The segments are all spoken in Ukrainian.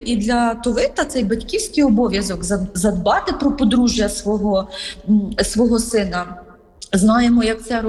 і для Товита цей батьківський обов'язок задбати про подружжя свого сина. Знаємо,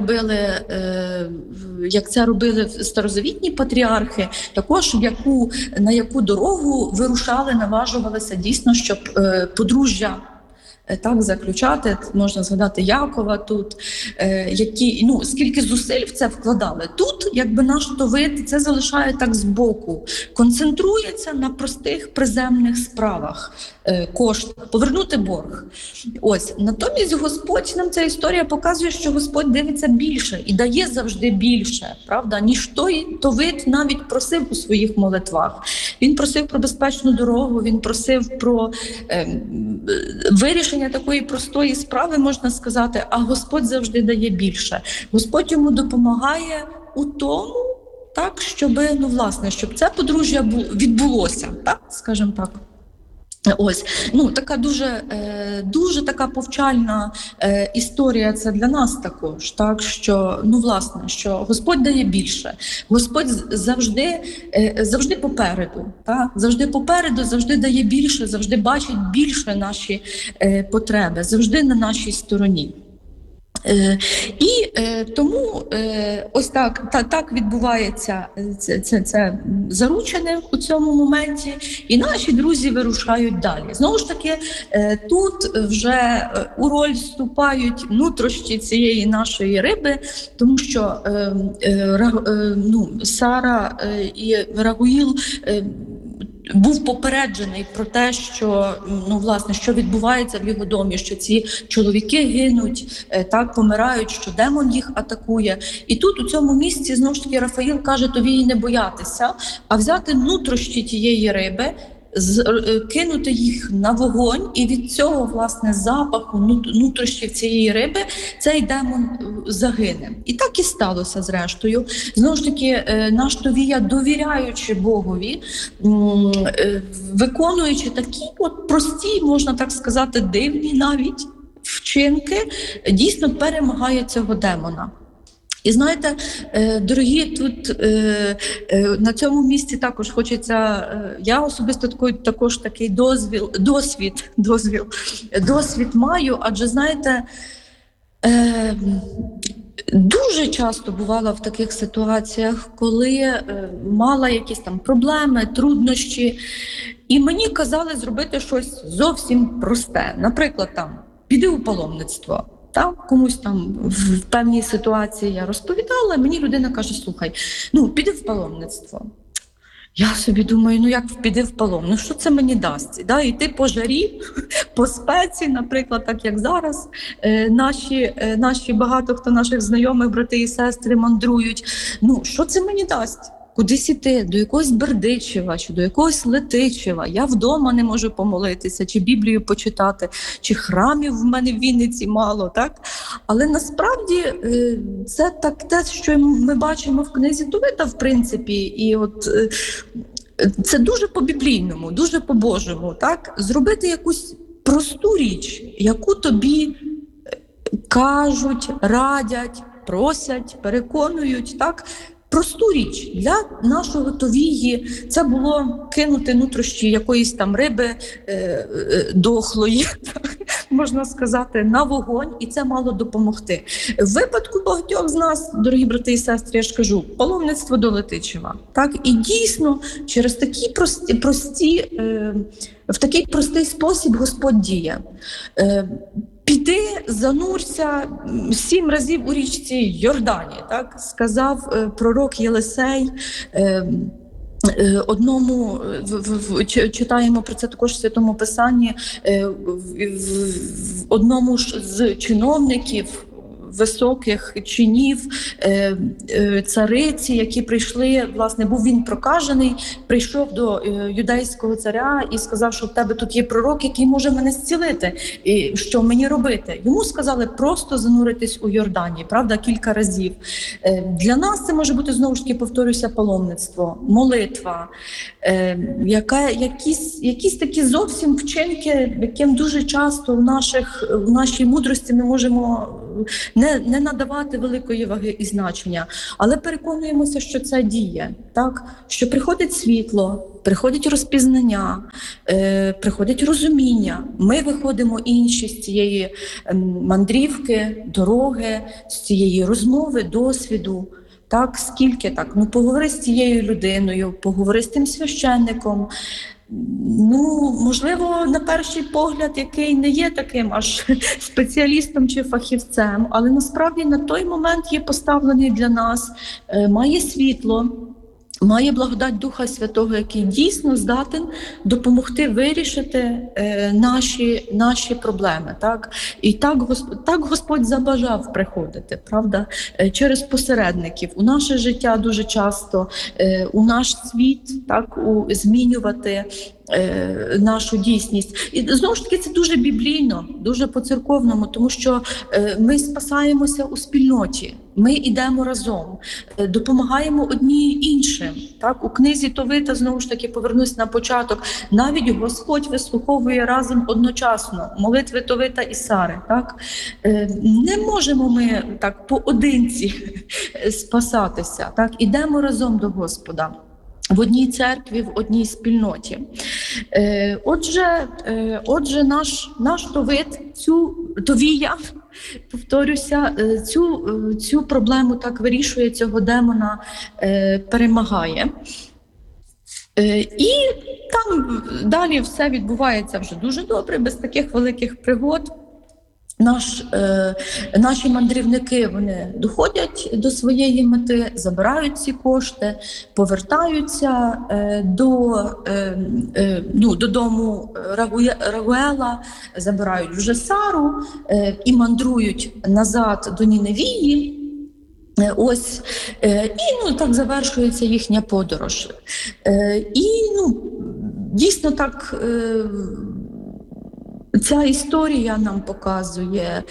як це робили старозавітні патріархи, також на яку дорогу вирушали, наважувалися дійсно, щоб подружжя так заключати. Можна згадати Якова тут, скільки зусиль в це вкладали. Тут, якби наш Товит це залишає так збоку, концентрується на простих приземних справах, коштах, повернути борг. Ось, натомість Господь, нам ця історія показує, що Господь дивиться більше і дає завжди більше, правда, ніж той Товит навіть просив у своїх молитвах. Він просив про безпечну дорогу, він просив про вирішення такої простої справи, можна сказати, а Господь завжди дає більше. Господь йому допомагає у тому, так, щоб це подружжя відбулося, так, скажімо так. Ось, така дуже така повчальна історія це для нас також, так, що, що Господь дає більше. Господь завжди попереду, так, завжди дає більше, завжди бачить більше наші потреби, завжди на нашій стороні. Тому ось так відбувається це заручене у цьому моменті, і наші друзі вирушають далі. Знову ж таки, тут вже у роль вступають нутрощі цієї нашої риби, тому що Сара і Рагуїл був попереджений про те, що що відбувається в його домі, що ці чоловіки гинуть, так помирають, що демон їх атакує. І тут у цьому місці знову ж таки Рафаїл каже: тобі її не боятися, а взяти нутрощі тієї риби, кинути їх на вогонь, і від цього, власне, запаху нутрощів цієї риби цей демон загине. І так і сталося зрештою. Знову ж таки, наш Товія, довіряючи Богові, виконуючи такі прості, можна так сказати, дивні навіть вчинки, дійсно перемагає цього демона. І знаєте, дорогі, тут на цьому місці також хочеться, я особисто також такий досвід маю, адже, знаєте, дуже часто бувала в таких ситуаціях, коли мала якісь там проблеми, труднощі, і мені казали зробити щось зовсім просте. Наприклад, піди у паломництво. Комусь в певній ситуації я розповідала, мені людина каже: слухай, піди в паломництво. Я собі думаю, як піди в палом, що це мені дасть? Йти по жарі, по спеці, наприклад, так як зараз наші багато хто наших знайомих, брати і сестри мандрують. Що це мені дасть? Кудись іти, до якогось Бердичева чи до якогось Летичева. Я вдома не можу помолитися, чи Біблію почитати, чи храмів в мене в Вінниці мало, так? Але насправді це те, що ми бачимо в книзі Товита, в принципі, і це дуже по-біблійному, дуже по-божому, так? Зробити якусь просту річ, яку тобі кажуть, радять, просять, переконують, так? Просту річ. Для нашого Товії це було кинути нутрощі якоїсь там риби дохлої, можна сказати, на вогонь, і це мало допомогти. В випадку багатьох з нас, дорогі брати і сестри, я ж кажу, паломництво до Летичева. Так? І дійсно, через такі в такий простий спосіб Господь діє. Піди, занурся 7 разів у річці Йордані, так сказав пророк Єлисей. Читаємо про це також в Святому Писанні, в одному з чиновників високих чинів цариці, які прийшли, власне, був він прокажений, прийшов до юдейського царя і сказав, що в тебе тут є пророк, який може мене зцілити. І що мені робити? Йому сказали просто зануритись у Йордані, правда, кілька разів. Для нас це може бути, знову ж таки, повторюся, паломництво, молитва, якісь такі зовсім вчинки, яким дуже часто в нашій мудрості ми можемо не надавати великої ваги і значення, але переконуємося, що це діє, так? Що приходить світло, приходить розпізнання, приходить розуміння. Ми виходимо інші з цієї мандрівки, дороги, з цієї розмови, досвіду. Так, скільки так? Ну, поговори з цією людиною, поговори з тим священником. Ну, можливо, на перший погляд, який не є таким аж спеціалістом чи фахівцем, але насправді на той момент є поставлений для нас, має світло, має благодать Духа Святого, який дійсно здатен допомогти вирішити наші проблеми. Так? І так Господь забажав приходити, правда? Через посередників у наше життя дуже часто, у наш світ, так, змінювати нашу дійсність. І знову ж таки це дуже біблійно, дуже по-церковному, тому що ми спасаємося у спільноті, ми йдемо разом, допомагаємо одні іншим. Так? У книзі Товита, знову ж таки, повернусь на початок, навіть Господь вислуховує разом одночасно молитви Товита і Сари. Так? Не можемо ми так поодинці спасатися, так? Ідемо разом до Господа. В одній церкві, в одній спільноті. Отже, наш Товія, повторюся, цю проблему так вирішує, цього демона перемагає. І там далі все відбувається вже дуже добре, без таких великих пригод. Наші мандрівники, вони доходять до своєї мети, забирають ці кошти, повертаються додому Рагуела, забирають вже Сару і мандрують назад до Ніневії. І так завершується їхня подорож. Дійсно так. Ця історія нам показує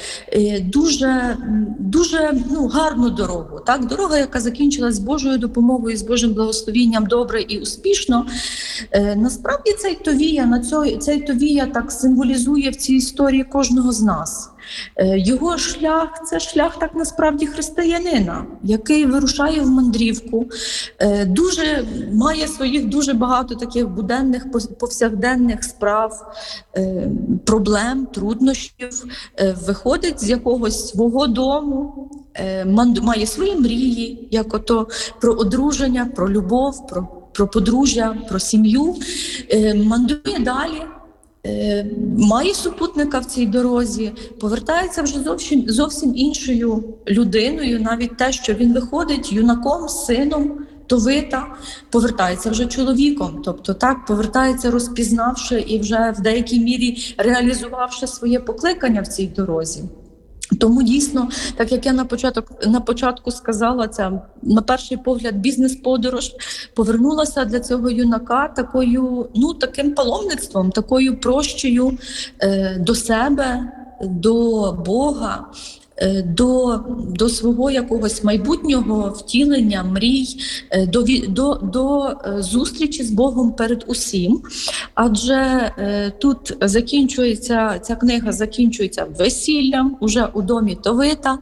дуже гарну дорогу. Так? Дорога, яка закінчилась з Божою допомогою, з Божим благословінням добре і успішно. Насправді цей Товія так символізує в цій історії кожного з нас. Його шлях – це шлях так насправді християнина, який вирушає в мандрівку, має своїх дуже багато таких буденних, повсякденних справ, проблем, труднощів, виходить з якогось свого дому, має свої мрії, як ото про одруження, про любов, про подружжя, про сім'ю, мандрує далі. Має супутника в цій дорозі, повертається вже зовсім іншою людиною, навіть те, що він виходить юнаком, сином Товита, повертається вже чоловіком, тобто так, повертається розпізнавши і вже в деякій мірі реалізувавши своє покликання в цій дорозі. Тому дійсно, так як я на початку сказала, ця на перший погляд бізнес-подорож повернулася для цього юнака таким паломництвом, такою прощею до себе, до Бога, до свого якогось майбутнього втілення, мрій, до зустрічі з Богом перед усім. Адже тут ця книга закінчується весіллям уже у домі Товита.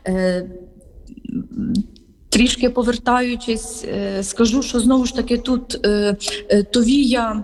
Трішки повертаючись, скажу, що знову ж таки тут Товія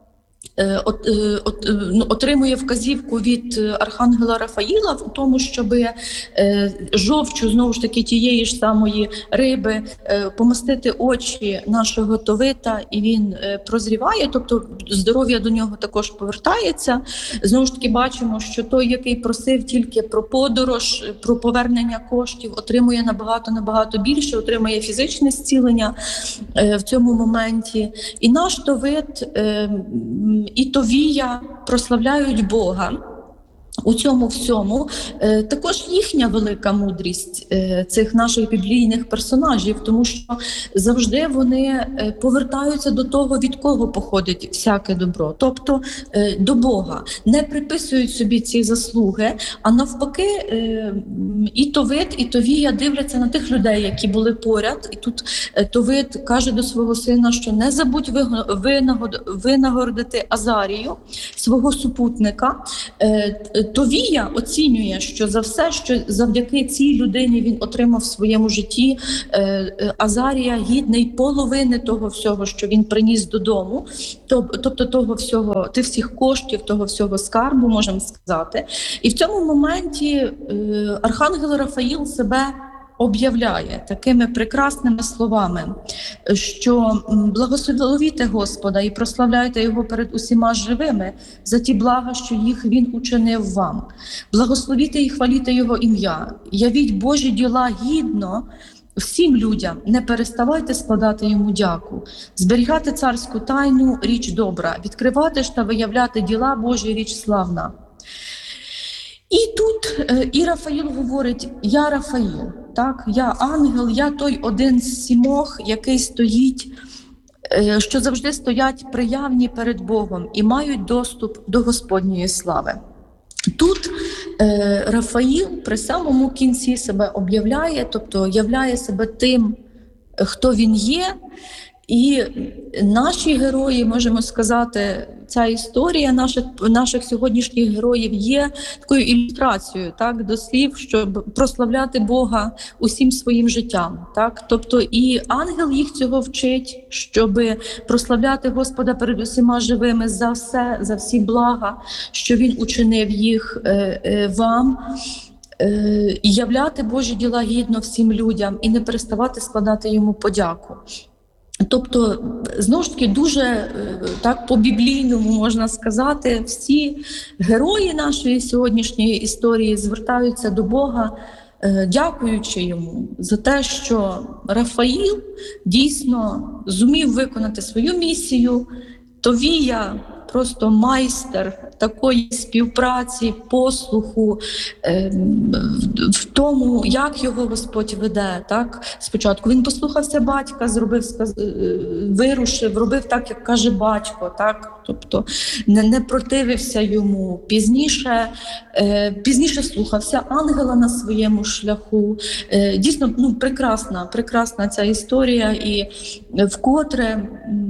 отримує вказівку від архангела Рафаїла в тому, щоб жовчу, знову ж таки, тієї ж самої риби помастити очі нашого Товита, і він прозріває, тобто здоров'я до нього також повертається. Знову ж таки бачимо, що той, який просив тільки про подорож, про повернення коштів, отримує набагато більше, отримує фізичне зцілення в цьому моменті. І наш Товит і Товія прославляють Бога у цьому всьому. Також їхня велика мудрість цих наших біблійних персонажів, тому що завжди вони повертаються до того, від кого походить всяке добро, тобто до Бога. Не приписують собі ці заслуги, а навпаки і Товит, і Товія дивляться на тих людей, які були поряд. І тут Товит каже до свого сина, що не забудь винагородити Азарію, свого супутника, Товія оцінює, що за все, що завдяки цій людині він отримав в своєму житті, Азарія гідний половини того всього, що він приніс додому, тобто того всього, тих всіх коштів, того всього скарбу, можемо сказати. І в цьому моменті архангел Рафаїл себе об'являє такими прекрасними словами, що благословіте Господа і прославляйте Його перед усіма живими за ті блага, що їх Він учинив вам. Благословіте і хваліте Його ім'я. Явіть Божі діла гідно всім людям, не переставайте складати Йому дяку. Зберігати царську тайну – річ добра, відкривати ж та виявляти діла Божі – річ славна. І тут і Рафаїл говорить: я Рафаїл, так, я ангел, я той один з 7, який стоїть, що завжди стоять приявні перед Богом і мають доступ до Господньої слави. Тут Рафаїл при самому кінці себе об'являє, тобто являє себе тим, хто він є. І наші герої, можемо сказати, ця історія наших сьогоднішніх героїв є такою ілюстрацією, так, до слів, щоб прославляти Бога усім своїм життям. Так? Тобто і ангел їх цього вчить, щоб прославляти Господа перед усіма живими за все, за всі блага, що Він учинив їх вам. І являти Божі діла гідно всім людям і не переставати складати Йому подяку. Тобто, знову ж таки, дуже так по-біблійному можна сказати, всі герої нашої сьогоднішньої історії звертаються до Бога, дякуючи Йому за те, що Рафаїл дійсно зумів виконати свою місію. Товія просто майстер такої співпраці, послуху, в тому, як його Господь веде. Так? Спочатку він послухався батька, вирушив, робив так, як каже батько, так? Тобто не противився йому. Пізніше слухався ангела на своєму шляху. Дійсно, прекрасна ця історія, і вкотре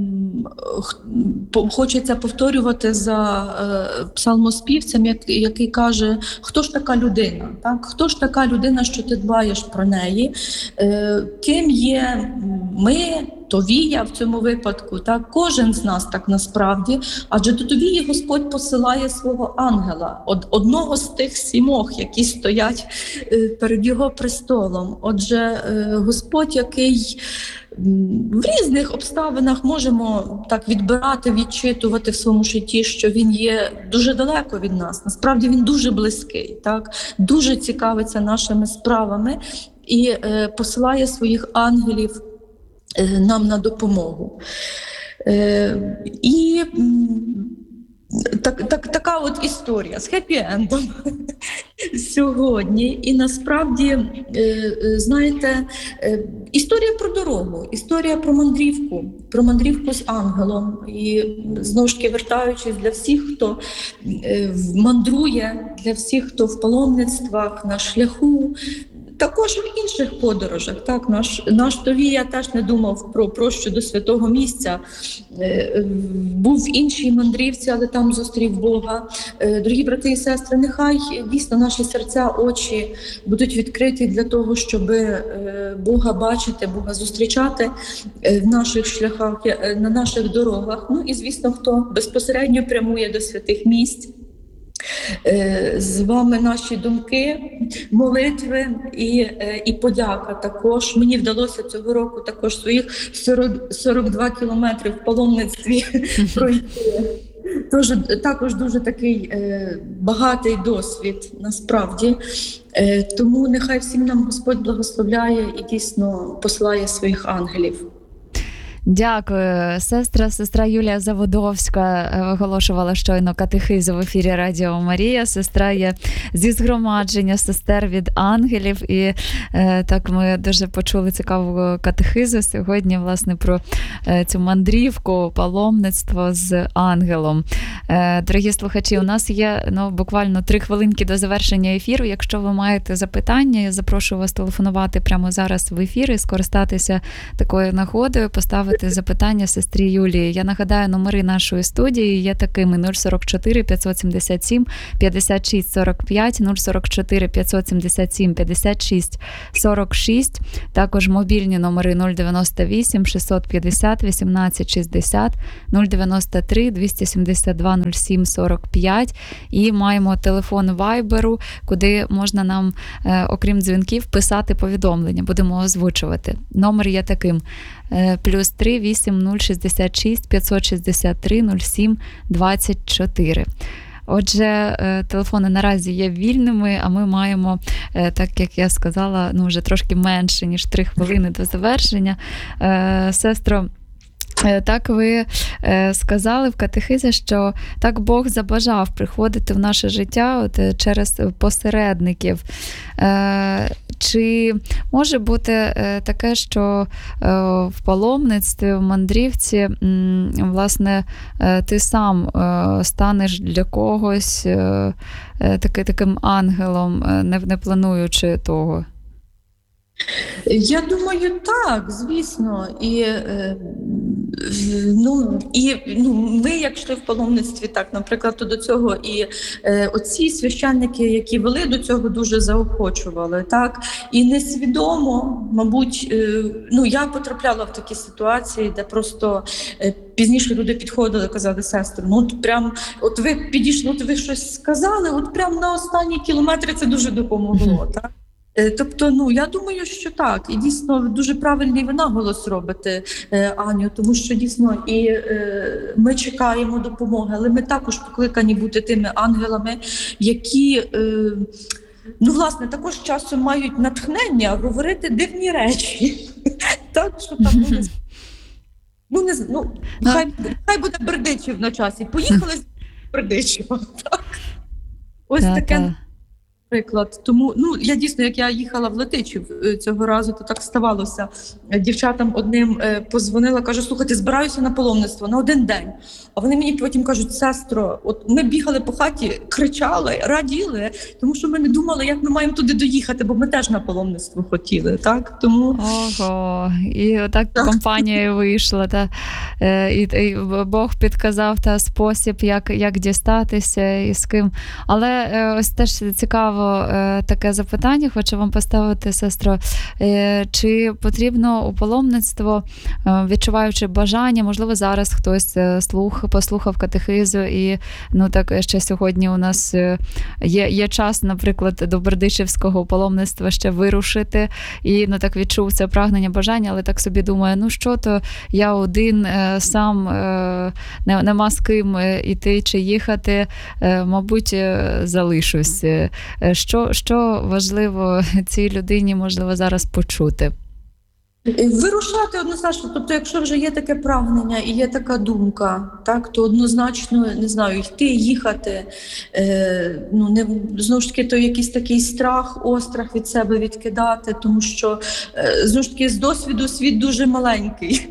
хочеться повторювати за псалмоспівцем, який каже: хто ж така людина? Так? Хто ж така людина, що ти дбаєш про неї? Ким є ми, Товія в цьому випадку? Так? Кожен з нас так насправді. Адже до Товії Господь посилає свого ангела, одного з тих 7, які стоять перед його престолом. Отже, Господь, який в різних обставинах можемо так відбирати, відчитувати в своєму житті, що він є дуже далеко від нас. Насправді він дуже близький, так? Дуже цікавиться нашими справами і посилає своїх ангелів нам на допомогу. І така от історія з хеппі-ендом сьогодні. І насправді, знаєте, історія про дорогу, історія про мандрівку з ангелом. І знову ж таки, вертаючись, для всіх, хто мандрує, для всіх, хто в паломництвах, на шляху, також в інших подорожах. Так, наш Товія теж не думав про прощу до святого місця. Був в іншій мандрівці, але там зустрів Бога. Дорогі брати і сестри, нехай дійсно наші серця, очі будуть відкриті для того, щоб Бога бачити, Бога зустрічати в наших шляхах, на наших дорогах. Ну і, звісно, хто безпосередньо прямує до святих місць. З вами наші думки, молитви і подяка також. Мені вдалося цього року також своїх 42 кілометри в паломництві пройти. Також дуже такий багатий досвід насправді. Тому нехай всім нам Господь благословляє і дійсно посилає своїх ангелів. Дякую. Сестра Юлія Заводовська виголошувала щойно катехизу в ефірі Радіо Марія. Сестра є зі згромадження сестер від ангелів. І так ми дуже почули цікаву катехизу сьогодні, власне, про цю мандрівку, паломництво з ангелом. Дорогі слухачі, у нас є буквально 3 хвилинки до завершення ефіру. Якщо ви маєте запитання, я запрошую вас телефонувати прямо зараз в ефір і скористатися такою нагодою, поставити поставити запитання сестрі Юлії. Я нагадаю, номери нашої студії є такими: 044 577 56 45, 044 577 56 46, також мобільні номери 098 650 18 60, 093 272 07 45, і маємо телефон Вайберу, куди можна нам, окрім дзвінків, писати повідомлення. Будемо озвучувати. Номер є таким: +3 8066 563 07 24. Отже, телефони наразі є вільними, а ми маємо, так як я сказала, вже трошки менше, ніж 3 хвилини до завершення. Сестро, так ви сказали в катехизі, що так Бог забажав приходити в наше життя через посередників. Чи може бути таке, що в паломництві, в мандрівці, власне, ти сам станеш для когось таким ангелом, не плануючи того? Я думаю, так, звісно. І ми, як йшли в паломництві, так, наприклад, то до цього і оці священники, які вели до цього, дуже заохочували, так. І несвідомо, мабуть, я потрапляла в такі ситуації, де просто пізніше люди підходили, казали: сестри, от ви підійшли, от ви щось сказали, от прямо на останні кілометри це дуже допомогло, так. Тобто, я думаю, що так. І дійсно дуже правильний ви наголос робите, Аню, тому що дійсно і ми чекаємо допомоги, але ми також покликані бути тими ангелами, які, власне, також часом мають натхнення говорити дивні речі. Так, що там хай буде Бердичів на часі. Поїхали з Бердичева. Так. Ось таке. Приклад. Тому, я дійсно, як я їхала в Летичів цього разу, то так ставалося. Дівчатам одним позвонила, каже: слухайте, збираюся на паломництво на один день. А вони мені потім кажуть: сестро, от ми бігали по хаті, кричали, раділи, тому що ми не думали, як ми маємо туди доїхати, бо ми теж на паломництво хотіли, так? Тому... Ого, і отак компанією вийшла, і Бог підказав спосіб, як дістатися і з ким. Але ось теж цікаво, таке запитання хочу вам поставити, сестро. Чи потрібно у паломництво, відчуваючи бажання, можливо, зараз хтось послухав катехизу і, так, ще сьогодні у нас є час, наприклад, до Бердичівського паломництва ще вирушити, і, так, відчув це прагнення, бажання, але так собі думаю, що то я один, сам, нема з ким іти чи їхати, мабуть, залишусь. Що важливо цій людині, можливо, зараз почути? Вирушати однозначно. Тобто, якщо вже є таке прагнення і є така думка, так, то однозначно, не знаю, йти, їхати, знову ж таки, то якийсь такий страх, острах від себе відкидати, тому що, знову ж таки, з досвіду світ дуже маленький.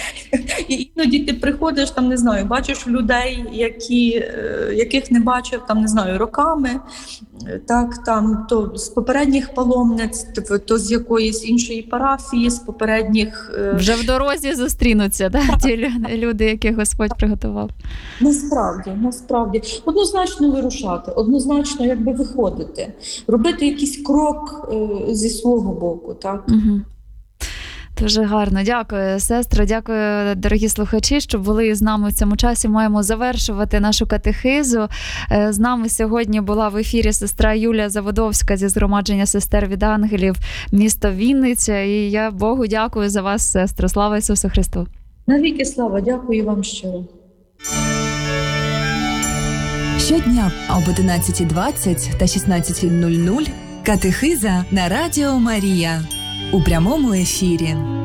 І іноді ти приходиш, там, не знаю, бачиш людей, яких не бачив, там, не знаю, роками, так, там, то з попередніх паломництв, то з якоїсь іншої парафії, з попередніх... Вже в дорозі зустрінуться, так? Ті люди, яких Господь приготував. Насправді. Однозначно вирушати, однозначно виходити, робити якийсь крок зі свого боку, так? Угу. Дуже гарно. Дякую, сестро. Дякую, дорогі слухачі, що були з нами в цьому часі. Маємо завершувати нашу катехизу. З нами сьогодні була в ефірі сестра Юлія Заводовська зі Згромадження сестер від ангелів, місто Вінниця. І я Богу дякую за вас, сестро. Слава Ісусу Христу. Навіки слава. Дякую вам щиро. Щодня об 11:20 та 16:00 катехиза на Радіо Марія у прямому ефірі.